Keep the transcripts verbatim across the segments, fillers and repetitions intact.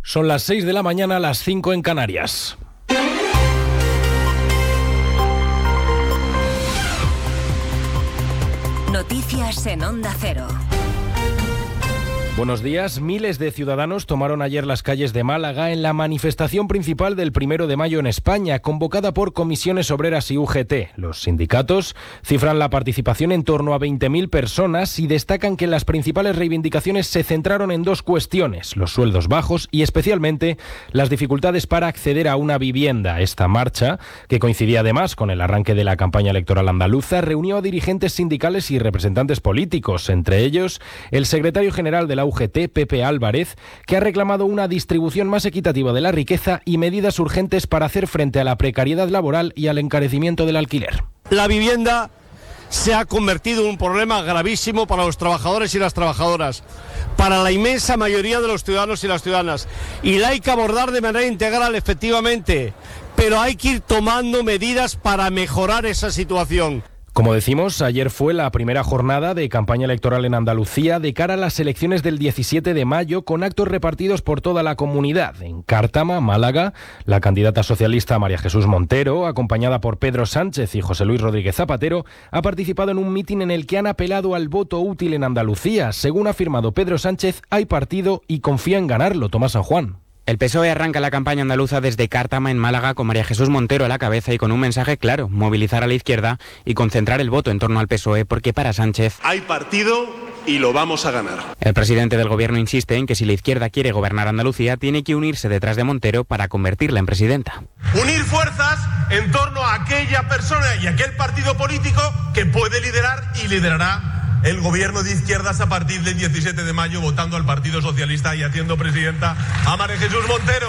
Son las seis de la mañana, las cinco en Canarias. Noticias en Onda Cero. Buenos días. Miles de ciudadanos tomaron ayer las calles de Málaga en la manifestación principal del primero de mayo en España, convocada por Comisiones Obreras y U G T. Los sindicatos cifran la participación en torno a veinte mil personas y destacan que las principales reivindicaciones se centraron en dos cuestiones: los sueldos bajos y especialmente las dificultades para acceder a una vivienda. Esta marcha, que coincidía además con el arranque de la campaña electoral andaluza, reunió a dirigentes sindicales y representantes políticos, entre ellos el secretario general de la U G T, Pepe Álvarez, que ha reclamado una distribución más equitativa de la riqueza y medidas urgentes para hacer frente a la precariedad laboral y al encarecimiento del alquiler. La vivienda se ha convertido en un problema gravísimo para los trabajadores y las trabajadoras, para la inmensa mayoría de los ciudadanos y las ciudadanas, y la hay que abordar de manera integral, efectivamente, pero hay que ir tomando medidas para mejorar esa situación. Como decimos, ayer fue la primera jornada de campaña electoral en Andalucía de cara a las elecciones del diecisiete de mayo, con actos repartidos por toda la comunidad. En Cártama, Málaga, la candidata socialista María Jesús Montero, acompañada por Pedro Sánchez y José Luis Rodríguez Zapatero, ha participado en un mitin en el que han apelado al voto útil en Andalucía. Según ha afirmado Pedro Sánchez, hay partido y confía en ganarlo. Tomás San Juan. El P S O E arranca la campaña andaluza desde Cártama, en Málaga, con María Jesús Montero a la cabeza y con un mensaje claro: movilizar a la izquierda y concentrar el voto en torno al P S O E, porque para Sánchez hay partido y lo vamos a ganar. El presidente del gobierno insiste en que si la izquierda quiere gobernar Andalucía, tiene que unirse detrás de Montero para convertirla en presidenta. Unir fuerzas en torno a aquella persona y aquel partido político que puede liderar y liderará el gobierno de izquierdas a partir del diecisiete de mayo, votando al Partido Socialista y haciendo presidenta a María Jesús Montero.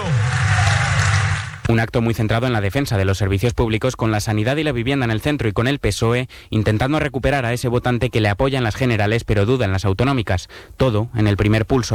Un acto muy centrado en la defensa de los servicios públicos, con la sanidad y la vivienda en el centro, y con el P S O E intentando recuperar a ese votante que le apoya en las generales pero duda en las autonómicas. Todo en el primer pulso